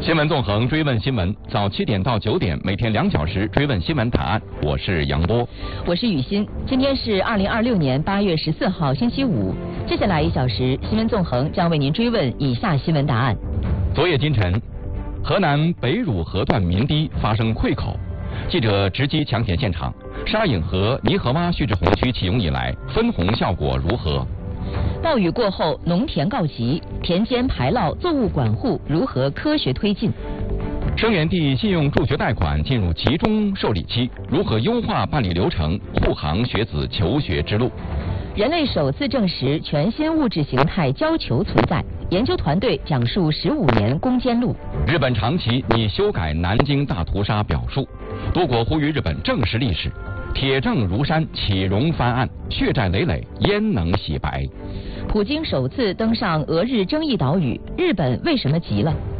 新闻纵横，追问新闻，早7点到9点，每天2小时追问新闻答案。我是杨波， 我是雨欣。今天是2026年8月14号，星期五。接下来1小时，新闻纵横将为您追问以下新闻答案。 昨夜今晨，河南北汝河段民堤发生溃口，记者直击抢险现场。沙影河泥河洼蓄滞洪区启用以来，分洪效果如何？ 暴雨过后，农田告急，田间排涝作物管护如何科学推进？ 生源地信用助学贷款进入集中受理期，如何优化办理流程，护航学子求学之路？ 人类首次证实全新物质形态胶球存在，研究团队讲述15年攻坚路。 日本长崎拟修改南京大屠杀表述，多国呼吁日本正视历史。铁证如山，启容翻案，血债累累，焉能洗白？ 普京首次登上俄日争议岛屿，日本为什么急了？